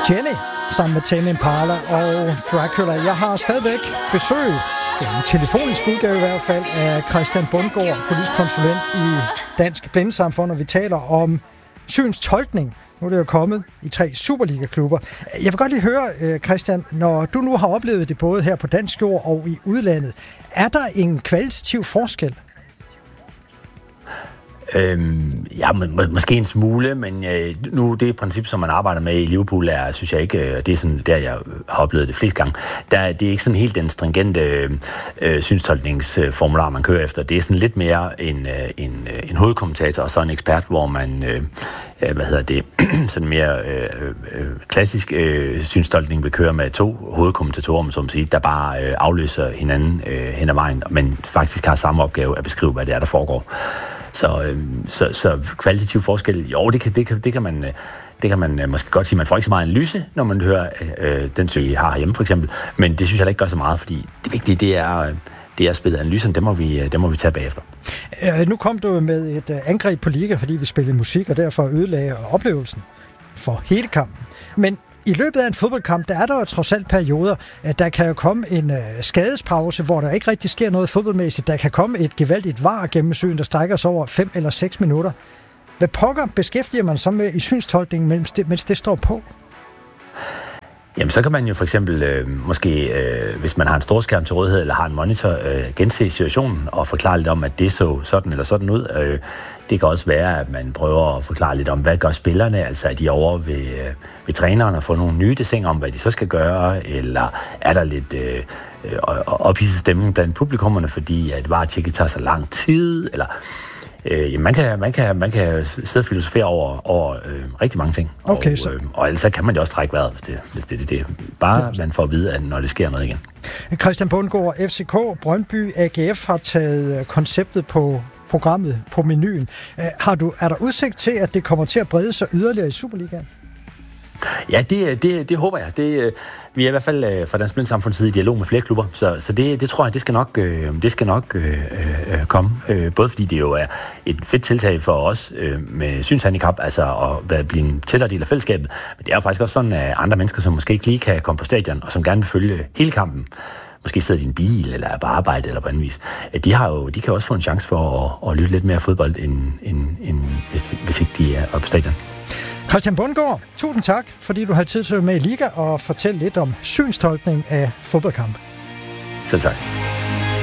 Jenny sammen med Tame Impala og Dracula. Jeg har stadigvæk besøg, en telefonisk udgave i hvert fald, af Christian Bundgaard, politisk konsulent i Dansk Blindesamfund, og vi taler om synstolkning. Nu er det jo kommet i 3 Superliga-klubber. Jeg vil godt lige høre, Christian, når du nu har oplevet det både her på dansk jord og i udlandet, er der en kvalitativ forskel? Ja, måske en smule, men nu det princip, som man arbejder med i Liverpool, synes jeg ikke, det er sådan, der jeg har oplevet det flest gange, det er ikke sådan helt den stringente synstolkningsformular, man kører efter. Det er sådan lidt mere en hovedkommentator og så en ekspert, hvor man, sådan mere klassisk synstolkning vil køre med 2 hovedkommentatorer, som siger, der bare afløser hinanden hen ad vejen, men faktisk har samme opgave at beskrive, hvad det er, der foregår. Så kvalitativ forskel, jo, det kan man måske godt sige. Man får ikke så meget analyse, når man hører den søge, jeg har hjemme for eksempel, men det synes jeg da ikke gør så meget, fordi det vigtige, det er spillet analysen, det må vi tage bagefter. Nu kom du med et angreb på liga, fordi vi spillede musik, og derfor ødelagde oplevelsen for hele kampen. Men i løbet af en fodboldkamp, der er der jo trods alt perioder, at der kan jo komme en skadespause, hvor der ikke rigtig sker noget fodboldmæssigt. Der kan komme et gevaldigt VAR-gennemsyn, der strækker sig over 5 eller 6 minutter. Hvad pokker beskæftiger man så med i synstolkningen, mens det står på? Jamen, så kan man jo for eksempel hvis man har en storskærm til rådighed, eller har en monitor, gense situationen og forklare lidt om, at det så sådan eller sådan ud. Det kan også være, at man prøver at forklare lidt om, hvad gør spillerne, altså er de over ved træneren og få nogle nye desinger om, hvad de så skal gøre, eller er der lidt ophidset stemning blandt publikummerne, fordi at VAR-tjekket tager så lang tid, eller man kan sidde og filosofere over rigtig mange ting. Okay, og ellers kan man jo også trække vejret, hvis det er bare man får at vide, at når det sker noget igen. Christian Bundgaard, FCK, Brøndby, AGF har taget konceptet på programmet på menuen. Er der udsigt til, at det kommer til at brede sig yderligere i Superligaen? Ja, det håber jeg. Vi er i hvert fald fra Dansk Blindesamfunds side i dialog med flere klubber, så det tror jeg, det skal nok komme. Både fordi det jo er et fedt tiltag for os med synshandicap, altså at blive en tættere del af fællesskabet, men det er jo faktisk også sådan, at andre mennesker, som måske ikke lige kan komme på stadion, og som gerne vil følge hele kampen, måske sidder i din bil, eller er på arbejde, eller på anden vis, de kan også få en chance for at lytte lidt mere fodbold, end hvis ikke de er oppe på stadion. Christian Bundgaard, tusind tak, fordi du har tid til at være med i Liga og fortælle lidt om synstolkning af fodboldkampe. Selv tak.